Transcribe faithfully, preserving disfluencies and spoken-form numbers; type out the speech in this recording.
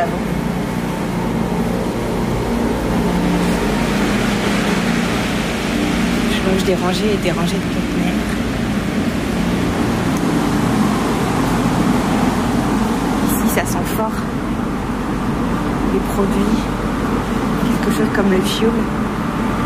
avant. Je longe des rangées et des rangées de conteneurs. Ici, ça sent fort les produits, quelque chose comme le fioul.